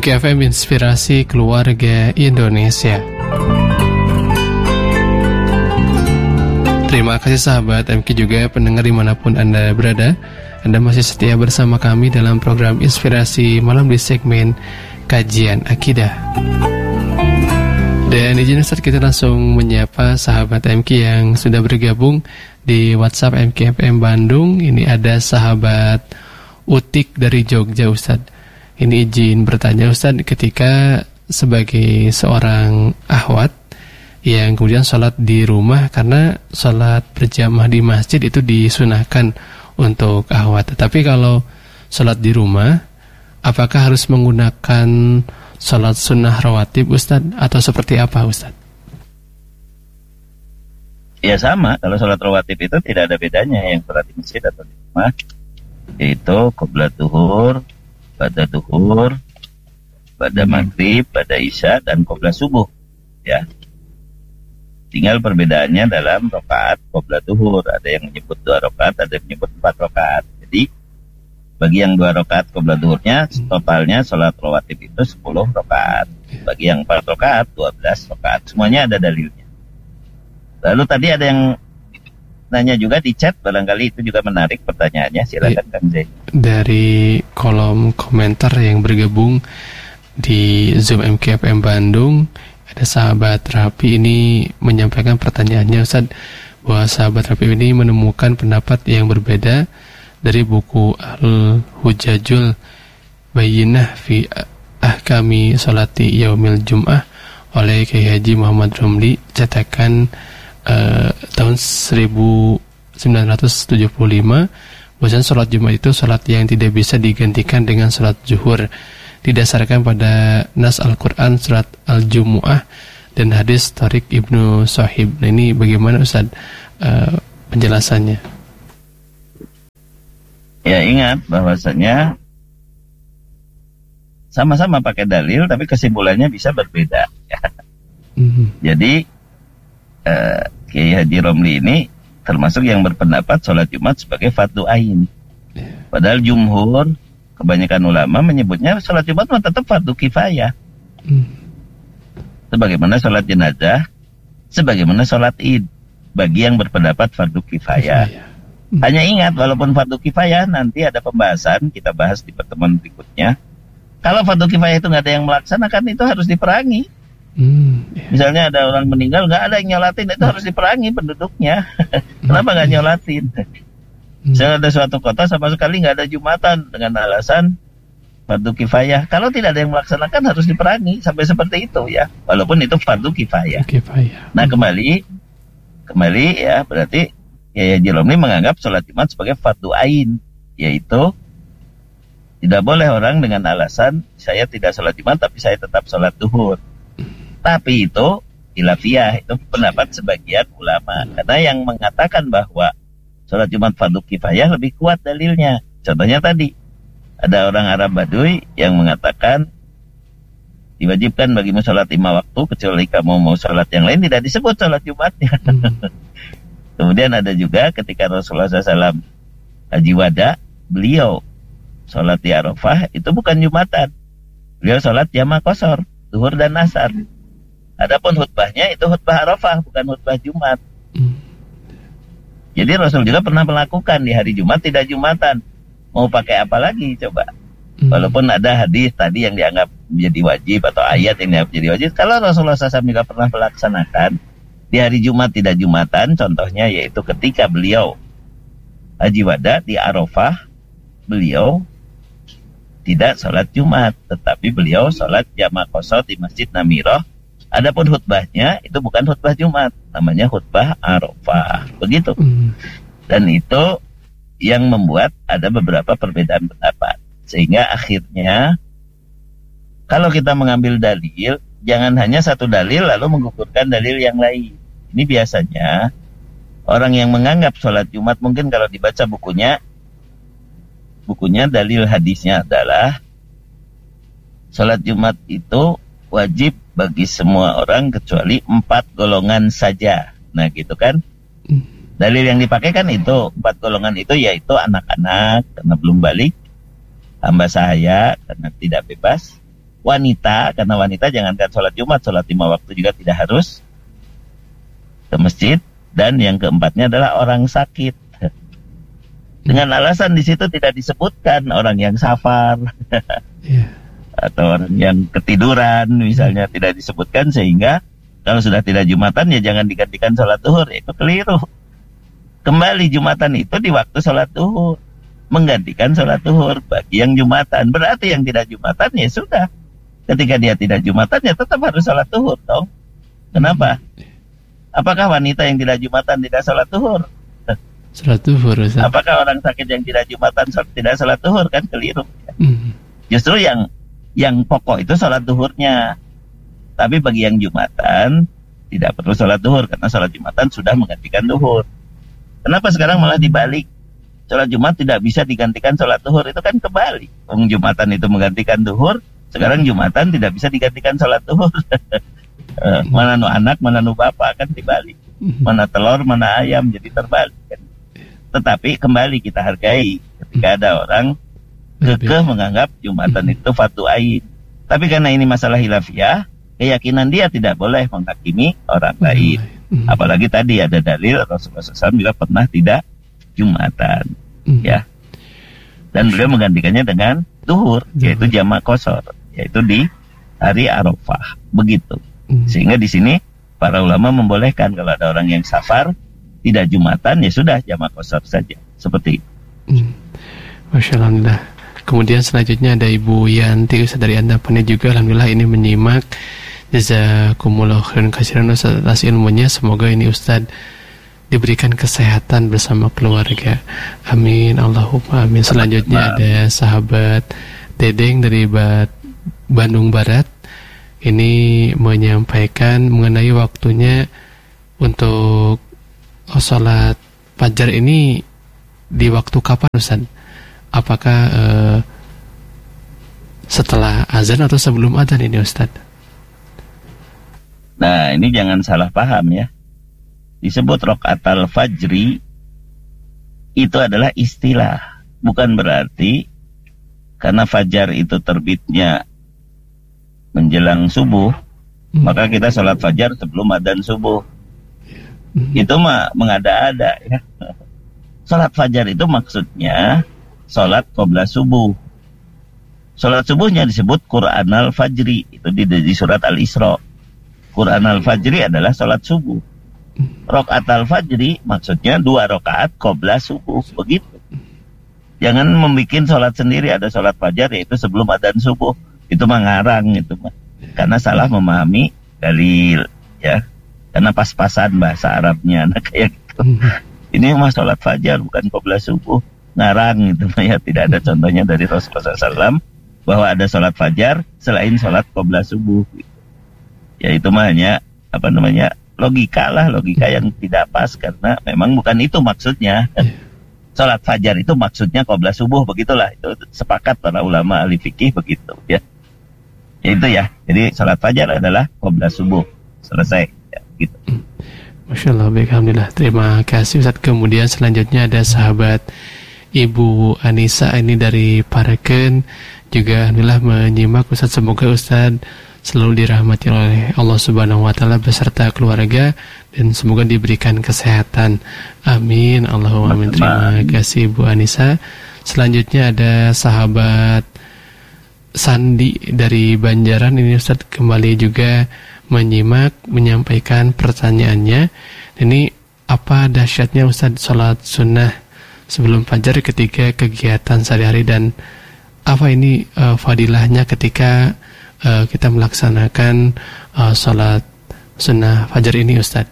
MKFM Inspirasi Keluarga Indonesia. Terima kasih sahabat MK juga pendengar dimanapun Anda berada. Anda masih setia bersama kami dalam program Inspirasi Malam di segmen Kajian Akidah. Dan izin Ustaz kita langsung menyapa sahabat MK yang sudah bergabung di WhatsApp MKFM Bandung. Ini ada sahabat Utik dari Jogja Ustaz. Ini izin bertanya Ustaz, ketika sebagai seorang akhwat yang kemudian sholat di rumah, karena sholat berjamaah di masjid itu disunahkan untuk akhwat. Tetapi kalau sholat di rumah, apakah harus menggunakan sholat sunnah rawatib Ustaz, atau seperti apa Ustaz? Ya sama, kalau sholat rawatib itu tidak ada bedanya yang sholat di masjid atau di rumah, yaitu qobla zuhur, pada duhur, pada maghrib, pada isya, dan qobla subuh. Ya, tinggal perbedaannya dalam rakaat qobla duhur. Ada yang menyebut 2 rakaat, ada yang menyebut 4 rakaat. Jadi bagi yang 2 rakaat qobla duhurnya, totalnya sholat rawatib itu 10 rakaat. Bagi yang 4 rakaat, 12 rakaat. Semuanya ada dalilnya. Lalu tadi ada yang nanya juga di chat, barangkali itu juga menarik pertanyaannya. Silakan Kang Zai. Dari kolom komentar yang bergabung di Zoom MKFM Bandung, ada sahabat Rapi ini menyampaikan pertanyaannya Ustaz, bahwa sahabat Rapi ini menemukan pendapat yang berbeda dari buku Al-Hujajul Bayyinah fi Ahkami Sholati Yaumil Jum'ah oleh Kiai Haji Muhammad Romli, cetakan tahun 1975, bahwasanya sholat Jumat itu sholat yang tidak bisa digantikan dengan sholat zuhur, didasarkan pada nas Al-Quran surat Al-Jumu'ah dan hadis Tariq Ibnu Sahib. Nah, ini bagaimana Ustaz penjelasannya? Ya, ingat bahwasanya sama-sama pakai dalil, tapi kesimpulannya bisa berbeda. Jadi Kiai Haji Romli ini termasuk yang berpendapat sholat Jumat sebagai fardu ain. Padahal jumhur, kebanyakan ulama menyebutnya sholat Jumat tetap fardu kifayah. Sebagaimana sholat jenazah, sebagaimana sholat id, bagi yang berpendapat fardu kifayah. Hanya ingat, walaupun fardu kifayah, nanti ada pembahasan, kita bahas di pertemuan berikutnya. Kalau fardu kifayah itu nggak ada yang melaksanakan, itu harus diperangi. Misalnya ada orang meninggal, nggak ada yang nyolatin, itu harus diperangi penduduknya. Kenapa nggak nyolatin? Misalnya ada suatu kota sama sekali nggak ada Jumatan dengan alasan fardu kifayah. Kalau tidak ada yang melaksanakan, harus diperangi. Sampai seperti itu ya, walaupun itu fardu kifayah. Nah kembali ya, berarti Kiai Haji Romli menganggap sholat Jumat sebagai fardu ain, yaitu tidak boleh orang dengan alasan saya tidak sholat Jumat tapi saya tetap sholat duhur. Tapi itu khilafiyah, itu pendapat sebagian ulama. Karena yang mengatakan bahwa sholat Jumat fardu kifayah lebih kuat dalilnya. Contohnya tadi, ada orang Arab Baduy yang mengatakan diwajibkan bagimu sholat 5 waktu, kecuali kamu mau sholat yang lain, tidak disebut sholat Jumatnya. Kemudian ada juga ketika Rasulullah SAW haji wada, beliau sholat di Arafah, itu bukan Jumatan. Beliau sholat jamaah qashar, zuhur dan asar. Adapun khutbahnya itu khutbah Arafah, bukan khutbah Jumat. Jadi Rasul juga pernah melakukan di hari Jumat tidak Jumatan. Mau pakai apa lagi coba? Walaupun ada hadis tadi yang dianggap menjadi wajib atau ayat yang dianggap menjadi wajib, kalau Rasulullah SAW juga pernah melaksanakan di hari Jumat tidak Jumatan, contohnya yaitu ketika beliau haji wada di Arafah, beliau tidak sholat Jumat, tetapi beliau sholat jamaah qashar di Masjid Namirah. Adapun khutbahnya itu bukan khutbah Jumat, namanya khutbah Arafah. Begitu. Dan itu yang membuat ada beberapa perbedaan pendapat. Sehingga akhirnya kalau kita mengambil dalil, jangan hanya satu dalil lalu menggugurkan dalil yang lain. Ini biasanya orang yang menganggap sholat Jumat, mungkin kalau dibaca bukunya dalil hadisnya adalah sholat Jumat itu wajib bagi semua orang kecuali 4 golongan saja. Nah gitu kan. Dalil yang dipakai kan itu 4 golongan itu, yaitu anak-anak karena belum balik, hamba sahaya karena tidak bebas, wanita, karena wanita jangankan sholat Jumat, sholat 5 waktu juga tidak harus ke masjid. Dan yang keempatnya adalah orang sakit. Dengan alasan di situ tidak disebutkan orang yang safar atau orang yang ketiduran misalnya, tidak disebutkan, sehingga kalau sudah tidak Jumatan ya jangan digantikan sholat duhur. Itu keliru. Kembali Jumatan itu di waktu sholat duhur, menggantikan sholat duhur bagi yang Jumatan. Berarti yang tidak Jumatan ya sudah, ketika dia tidak Jumatan ya tetap harus sholat duhur dong. Kenapa? Apakah wanita yang tidak Jumatan tidak sholat duhur? Sholat duhur, Ustaz. Apakah orang sakit yang tidak Jumatan tidak sholat duhur? Kan keliru. Justru yang pokok itu sholat duhurnya. Tapi bagi yang Jumatan tidak perlu sholat duhur, karena sholat Jumatan sudah menggantikan duhur. Kenapa sekarang malah dibalik? Sholat Jumat tidak bisa digantikan sholat duhur, itu kan kebalik. Jumatan itu menggantikan duhur, sekarang Jumatan tidak bisa digantikan sholat duhur. Mana nu anak, mana nu bapak, kan dibalik. Mana telur, mana ayam, jadi terbalik kan. Tetapi kembali kita hargai ketika ada orang kekeh menganggap Jumatan itu fardu ain. Tapi karena ini masalah hilafiyah, keyakinan dia tidak boleh menghakimi orang lain. Apalagi tadi ada dalil Rasulullah SAW bila pernah tidak Jumatan, ya. Dan beliau menggantikannya dengan duhur, yaitu jamak qashar, yaitu di hari Arafah, begitu. Sehingga di sini para ulama membolehkan kalau ada orang yang safar tidak Jumatan, ya sudah jamak qashar saja, seperti itu. Masya Allah. Kemudian selanjutnya ada Ibu Yanti, Ustaz dari Antapani juga. Alhamdulillah ini menyimak. Jazakumullah khairan katsiran Ustaz atas ilmunya. Semoga ini Ustaz diberikan kesehatan bersama keluarga. Amin, Allahumma amin. Selanjutnya ada sahabat Dedeng dari Bandung Barat. Ini menyampaikan mengenai waktunya untuk sholat fajar ini di waktu kapan, Ustaz? Apakah setelah azan atau sebelum azan ini, Ustaz? Nah, ini jangan salah paham ya. Disebut rokaatal fajri itu adalah istilah, bukan berarti karena fajar itu terbitnya menjelang subuh, maka kita sholat fajar sebelum adzan subuh. Itu mah mengada-ada ya. Sholat fajar itu maksudnya sholat qabla subuh. Sholat subuhnya disebut Qur'anal Fajri, itu di surat Al-Isra. Qur'anal Fajri adalah sholat subuh. Rokaatal Fajri maksudnya 2 rakaat qabla subuh, begitu. Jangan membuat sholat sendiri, ada sholat fajar yaitu sebelum adzan subuh. Itu mah ngarang, itu mah. Karena salah memahami dalil ya. Karena pas-pasan bahasa Arabnya, nah kayak gitu. Ini mah sholat fajar bukan qabla subuh, ngarang itu mah ya. Tidak ada contohnya dari Rasulullah SAW bahwa ada sholat fajar selain sholat qabla subuh. Ya itu mah hanya logika lah, logika yang tidak pas, karena memang bukan itu maksudnya. Sholat fajar itu maksudnya qabla subuh, begitulah. Itu sepakat para ulama ahli fikih begitu ya. Ya itu ya. Jadi sholat fajar adalah qabla subuh. Selesai ya, gitu. Masya Allah, baik, alhamdulillah. Terima kasih, Ustaz. Kemudian selanjutnya ada sahabat Ibu Anissa, ini dari Pareken juga alhamdulillah menyimak, Ustaz. Semoga Ustaz selalu dirahmati oleh Allah Subhanahu wa taala beserta keluarga, dan semoga diberikan kesehatan. Amin, Allahumma amin. Terima kasih Ibu Anissa. Selanjutnya ada sahabat Sandi dari Banjaran, ini Ustaz kembali juga menyimak, menyampaikan pertanyaannya. Ini apa dahsyatnya Ustaz sholat sunnah sebelum fajar ketika kegiatan sehari-hari, dan apa ini fadilahnya ketika kita melaksanakan sholat sunnah fajar ini, Ustaz?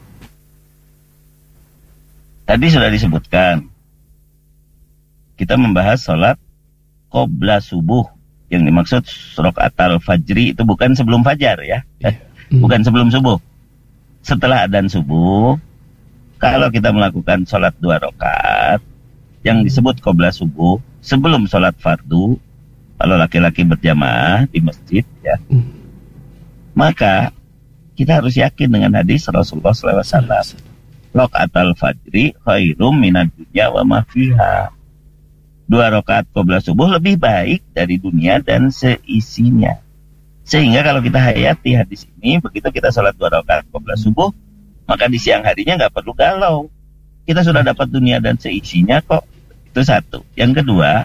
Tadi sudah disebutkan, kita membahas sholat qabla subuh. Yang dimaksud rokaatal fajri itu bukan sebelum fajar ya, bukan sebelum subuh. Setelah adzan subuh, kalau kita melakukan sholat 2 rakaat yang disebut qabla subuh sebelum sholat fardu, kalau laki-laki berjamaah di masjid ya, maka kita harus yakin dengan hadis Rasulullah SAW, rokaatal fajri khairum minad dunya wa ma fiha. 2 rakaat qabla subuh lebih baik dari dunia dan seisinya. Sehingga kalau kita hayati hadis ini, begitu kita sholat 2 rakaat qabla subuh, maka di siang harinya nggak perlu galau. Kita sudah dapat dunia dan seisinya kok. Itu satu. Yang kedua,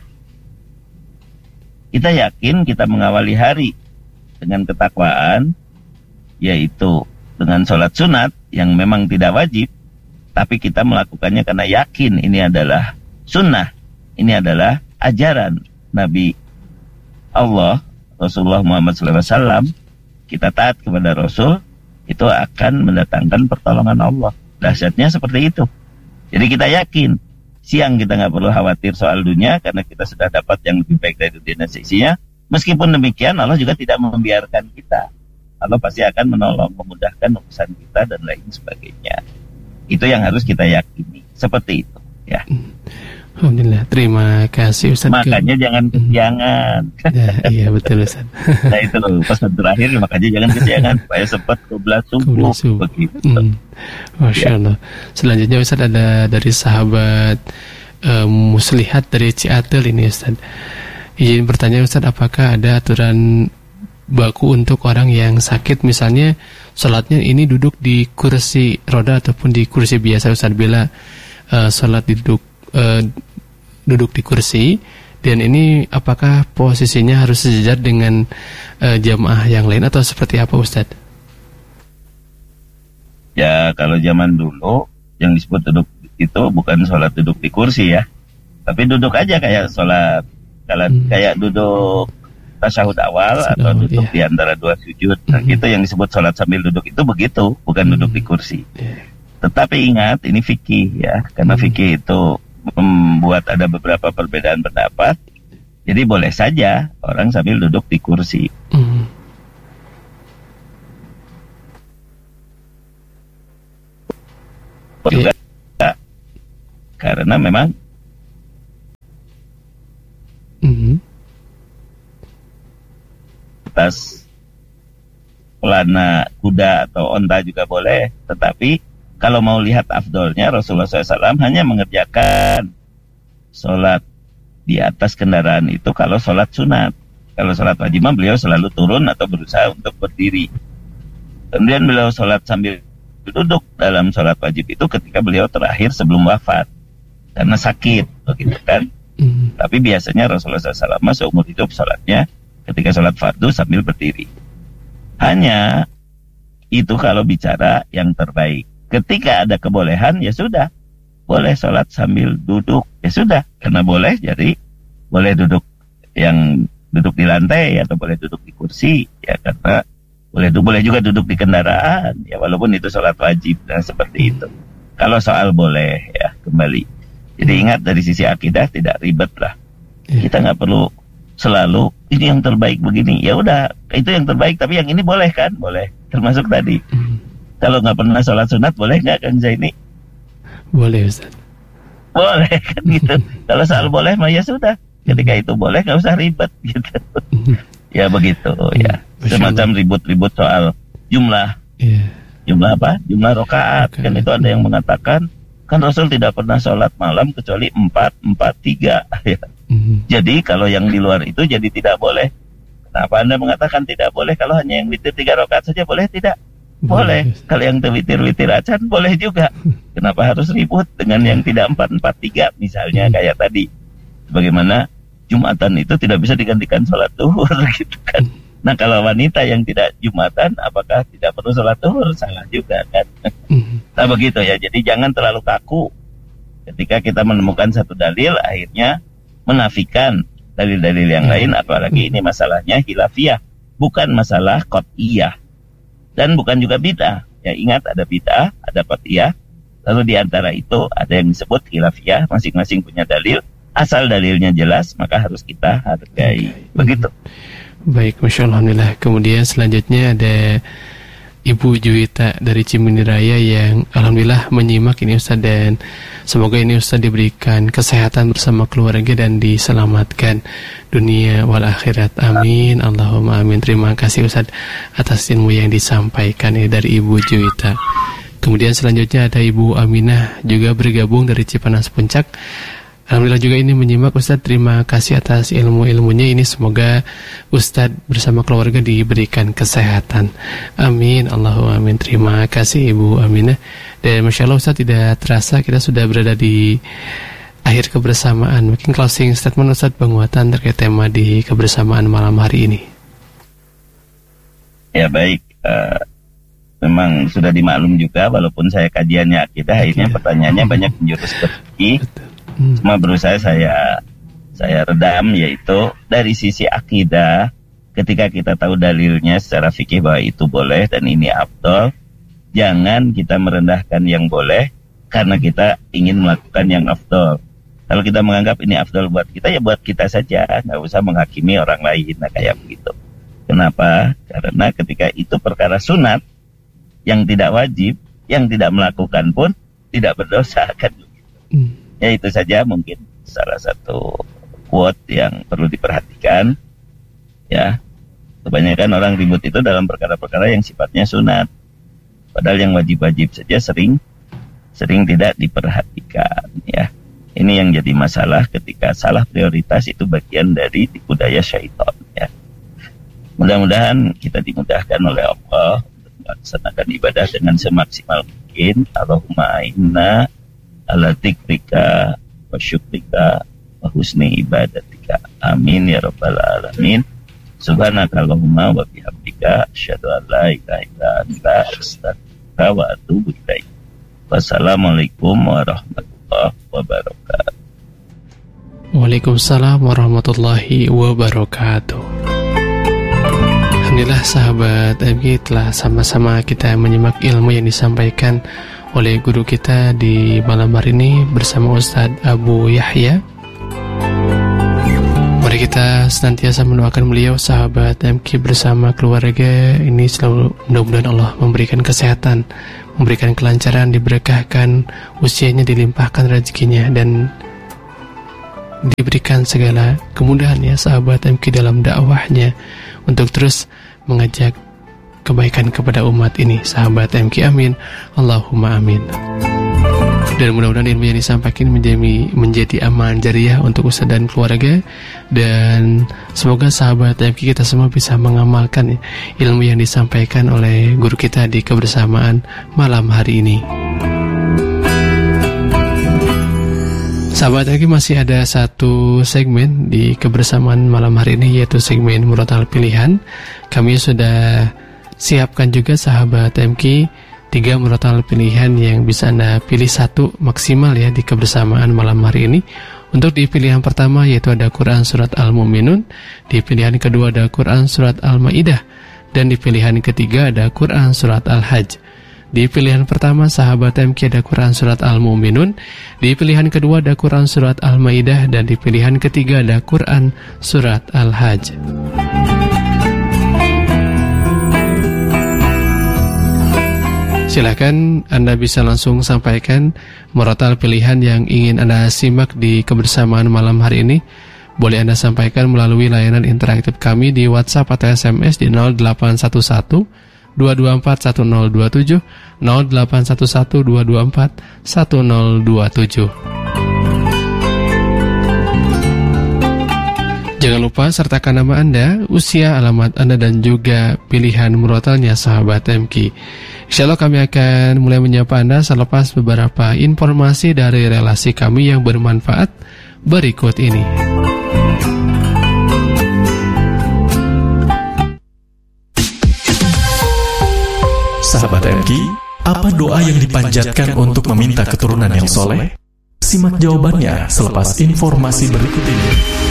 kita yakin kita mengawali hari dengan ketakwaan, yaitu dengan sholat sunat yang memang tidak wajib, tapi kita melakukannya karena yakin ini adalah sunnah, ini adalah ajaran Nabi Allah, Rasulullah Muhammad SAW. Kita taat kepada Rasul, itu akan mendatangkan pertolongan Allah. Dahsyatnya seperti itu. Jadi kita yakin, siang kita nggak perlu khawatir soal dunia, karena kita sudah dapat yang lebih baik dari dunia dan seisinya. Meskipun demikian, Allah juga tidak membiarkan kita. Allah pasti akan menolong, memudahkan urusan kita dan lain sebagainya. Itu yang harus kita yakini. Seperti itu, ya. Alhamdulillah, terima kasih Ustaz. Makanya jangan kesiangan. Ya, iya betul Ustaz. Nah itu loh, pesan terakhir, makanya jangan kesiangan supaya sempat qabla subuh. Begitu. Masya Allah. Selanjutnya Ustaz ada dari sahabat Muslihat dari Ciatel ini Ustaz. Izin bertanya Ustaz, apakah ada aturan baku untuk orang yang sakit, misalnya sholatnya ini duduk di kursi roda ataupun di kursi biasa Ustaz, bila sholat duduk di kursi, dan ini apakah posisinya harus sejajar dengan jamaah yang lain atau seperti apa Ustaz? Ya kalau zaman dulu yang disebut duduk itu bukan sholat duduk di kursi ya, tapi duduk aja kayak sholat, kayak duduk tasyahud awal atau duduk di antara 2 sujud. Nah, itu yang disebut sholat sambil duduk itu begitu, bukan duduk di kursi. Tetapi ingat, ini fikih ya, karena fikih itu membuat ada beberapa perbedaan pendapat. Jadi boleh saja orang sambil duduk di kursi. Juga, karena memang atas pelana kuda atau onta juga boleh. Tetapi kalau mau lihat afdolnya, Rasulullah SAW hanya mengerjakan sholat di atas kendaraan itu kalau sholat sunat. Kalau sholat wajib beliau selalu turun atau berusaha untuk berdiri. Kemudian beliau sholat sambil duduk dalam sholat wajib itu ketika beliau terakhir sebelum wafat karena sakit, begitu kan. Tapi biasanya Rasulullah SAW seumur hidup sholatnya ketika sholat fardu sambil berdiri. Hanya itu kalau bicara yang terbaik. Ketika ada kebolehan, ya sudah, boleh sholat sambil duduk, ya sudah, karena boleh, jadi boleh duduk yang duduk di lantai atau boleh duduk di kursi, ya karena boleh juga duduk di kendaraan, ya walaupun itu sholat wajib, dan seperti itu. Kalau soal boleh, ya kembali. Jadi ingat dari sisi akidah tidak ribet lah. Kita nggak perlu selalu ini yang terbaik begini, ya udah itu yang terbaik, tapi yang ini boleh kan, boleh, termasuk tadi. Kalau nggak pernah sholat sunat boleh nggak Kang Zaini? Boleh Ustaz. Boleh kan gitu. Kalau soal boleh mah ya sudah, ketika itu boleh nggak usah ribet gitu. Ya begitu ya. Semacam ribut-ribut soal jumlah, jumlah apa? Jumlah rakaat. Kan itu ada yang mengatakan kan Rasul tidak pernah sholat malam kecuali 4-4-3 ya. Jadi kalau yang di luar itu jadi tidak boleh. Kenapa Anda mengatakan tidak boleh kalau hanya yang witir 3 rakaat saja boleh tidak? Boleh. Kalau yang witir-witir acan boleh juga. Kenapa harus ribut dengan yang tidak 4-4-3 misalnya kayak tadi? Bagaimana Jumatan itu tidak bisa digantikan sholat zuhur gitu kan? Nah kalau wanita yang tidak Jumatan apakah tidak perlu sholat zuhur? Salah juga kan? Nah begitu ya. Jadi jangan terlalu kaku. Ketika kita menemukan satu dalil akhirnya menafikan dalil-dalil yang lain, apalagi ini masalahnya khilafiyah, bukan masalah qat'iyah, dan bukan juga bid'ah. Ya ingat ada bid'ah, ada qat'iyah, lalu di antara itu ada yang disebut khilafiyah, masing-masing punya dalil, asal dalilnya jelas maka harus kita hargai. Begitu. Baik, Masya Allah, alhamdulillah. Kemudian selanjutnya ada Ibu Juwita dari Cimindi Raya yang alhamdulillah menyimak ini Ustaz, dan semoga ini Ustaz diberikan kesehatan bersama keluarga dan diselamatkan dunia wal akhirat. Amin, Allahumma amin. Terima kasih Ustaz atas ilmu yang disampaikan ini dari Ibu Juwita. Kemudian selanjutnya ada Ibu Aminah juga bergabung dari Cipanas Puncak. Alhamdulillah juga ini menyimak Ustadz. Terima kasih atas ilmu-ilmunya ini. Semoga Ustadz bersama keluarga diberikan kesehatan. Amin, Allahumma amin. Terima kasih Ibu Aminah. Dan Masya Allah Ustadz, tidak terasa kita sudah berada di akhir kebersamaan. Mungkin closing statement Ustadz, penguatan terkait tema di kebersamaan malam hari ini. Ya baik, memang sudah dimaklum juga walaupun saya kajiannya akidah, akhirnya pertanyaannya banyak menjurus ke fikih. Cuma berusaha saya redam, yaitu dari sisi akidah, ketika kita tahu dalilnya secara fikih bahwa itu boleh dan ini afdol, jangan kita merendahkan yang boleh karena kita ingin melakukan yang afdol. Kalau kita menganggap ini afdol buat kita, ya buat kita saja, nggak usah menghakimi orang lain. Nah kayak begitu. Kenapa? Karena ketika itu perkara sunat yang tidak wajib, yang tidak melakukan pun tidak berdosa, kan begitu. Ya itu saja mungkin salah satu quote yang perlu diperhatikan. Ya, kebanyakan orang ribut itu dalam perkara-perkara yang sifatnya sunat, padahal yang wajib-wajib saja sering tidak diperhatikan. Ya, ini yang jadi masalah ketika salah prioritas, itu bagian dari tipu daya syaitan. Ya, mudah-mudahan kita dimudahkan oleh Allah untuk melaksanakan ibadah dengan semaksimal mungkin. Allahumma inna ala dzikrika wa syukrika wa husni ibadatika. Amin ya rabbal alamin. Subhanakallahumma wa bihamdika asyhadu an la ilaha illa anta astaghfiruka wa atubu ilaik. Wassalamualaikum warahmatullahi wabarakatuh. Waalaikumsalam warahmatullahi wabarakatuh. Alhamdulillah sahabat MG, telah sama-sama kita menyimak ilmu yang disampaikan oleh guru kita di malam hari ini bersama Ustadz Abu Yahya. Mari kita senantiasa mendoakan beliau, sahabat MK, bersama keluarga ini selalu mudah-mudahan Allah memberikan kesehatan, memberikan kelancaran, diberkahkan usianya, dilimpahkan rezekinya, dan diberikan segala kemudahan ya sahabat MK dalam dakwahnya untuk terus mengajak kebaikan kepada umat ini, sahabat MK. Amin, Allahumma amin. Dan mudah-mudahan ilmu yang disampaikan menjadi amal jariah untuk Ustaz dan keluarga. Dan semoga sahabat MK kita semua bisa mengamalkan ilmu yang disampaikan oleh guru kita di kebersamaan malam hari ini. Sahabat MK, masih ada satu segmen di kebersamaan malam hari ini, yaitu segmen Murotal Pilihan. Kami sudah siapkan juga sahabat MK 3 murotal pilihan yang bisa Anda pilih satu maksimal ya di kebersamaan malam hari ini. Untuk di pilihan pertama yaitu ada Quran Surat Al-Mu'minun, di pilihan kedua ada Quran Surat Al-Ma'idah, dan di pilihan ketiga ada Quran Surat Al-Hajj. Di pilihan pertama sahabat MK ada Quran Surat Al-Mu'minun, di pilihan kedua ada Quran Surat Al-Ma'idah, dan di pilihan ketiga ada Quran Surat Al-Hajj. Silakan Anda bisa langsung sampaikan murotal pilihan yang ingin Anda simak di kebersamaan malam hari ini. Boleh Anda sampaikan melalui layanan interaktif kami di WhatsApp atau SMS di 0811 224 1027, 0811 224 1027. Jangan lupa sertakan nama Anda, usia, alamat Anda, dan juga pilihan murotalnya sahabat MK. Insyaallah kami akan mulai menyapa Anda selepas beberapa informasi dari relasi kami yang bermanfaat berikut ini. Sahabat MK, apa doa yang dipanjatkan untuk meminta keturunan yang soleh? Simak jawabannya selepas informasi berikut ini.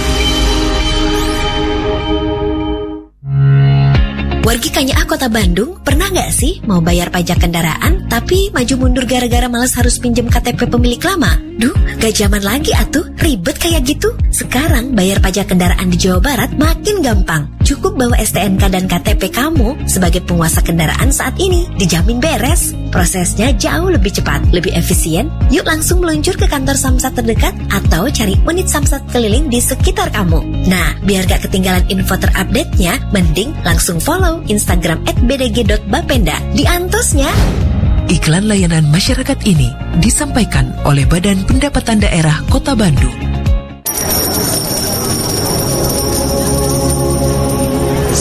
Wargi Kanyaah Kota Bandung, pernah nggak sih mau bayar pajak kendaraan tapi maju mundur gara-gara malas harus pinjam KTP pemilik lama? Duh, gak zaman lagi atuh, ribet kayak gitu. Sekarang bayar pajak kendaraan di Jawa Barat makin gampang. Cukup bawa STNK dan KTP kamu sebagai penguasa kendaraan saat ini, dijamin beres. Prosesnya jauh lebih cepat, lebih efisien. Yuk langsung meluncur ke kantor Samsat terdekat atau cari unit Samsat keliling di sekitar kamu. Nah, biar gak ketinggalan info terupdate-nya, mending langsung follow Instagram @bdg.bapenda. Diantosnya. Iklan layanan masyarakat ini disampaikan oleh Badan Pendapatan Daerah Kota Bandung.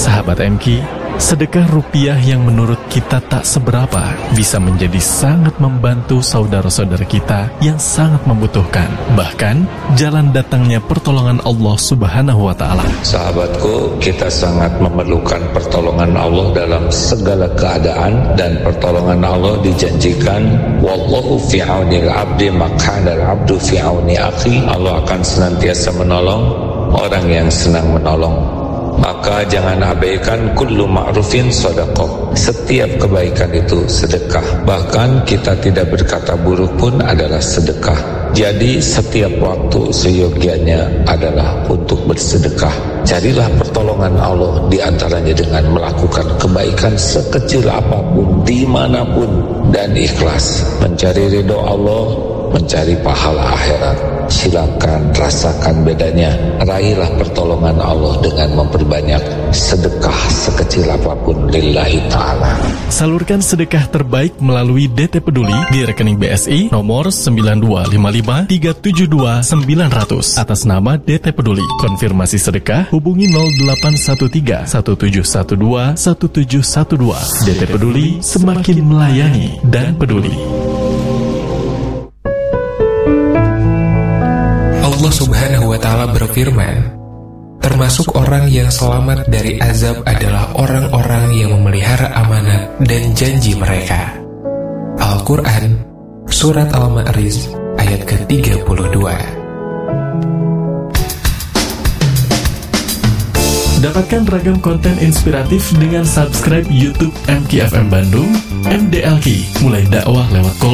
Sahabat MK, sedekah rupiah yang menurut kita tak seberapa bisa menjadi sangat membantu saudara-saudara kita yang sangat membutuhkan. Bahkan, jalan datangnya pertolongan Allah Subhanahu wa Ta'ala. Sahabatku, kita sangat memerlukan pertolongan Allah dalam segala keadaan, dan pertolongan Allah dijanjikan, wallahu fi aunil abdi makana al-abdu fi auni akhi. Allah akan senantiasa menolong orang yang senang menolong. Maka jangan abaikan kullu ma'rufin sedekah. Setiap kebaikan itu sedekah. Bahkan kita tidak berkata buruk pun adalah sedekah. Jadi setiap waktu seyogianya adalah untuk bersedekah. Carilah pertolongan Allah diantaranya dengan melakukan kebaikan sekecil apapun, dimanapun, dan ikhlas. Mencari ridho Allah, mencari pahala akhirat. Silakan rasakan bedanya. Raihlah pertolongan Allah dengan memperbanyak sedekah sekecil apapun lillahi ta'ala. Salurkan sedekah terbaik melalui DT Peduli di rekening BSI nomor 9255372900 atas nama DT Peduli. Konfirmasi sedekah hubungi 0813 1712 1712. DT Peduli, semakin melayani dan peduli. Allah Subhanahu wa Ta'ala berfirman, termasuk orang yang selamat dari azab adalah orang-orang yang memelihara amanat dan janji mereka. Al-Quran, Surat Al-Ma'arij, ayat ke-32. Dapatkan ragam konten inspiratif dengan subscribe YouTube MKFM Bandung, MDLK, mulai dakwah lewat call